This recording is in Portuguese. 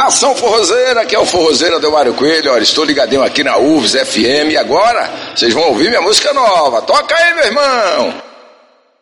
Nação Forrozeira, que é o Forrozeira do Mário Coelho. Olha, estou ligadinho aqui na UFS FM e agora vocês vão ouvir minha música nova. Toca aí, meu irmão!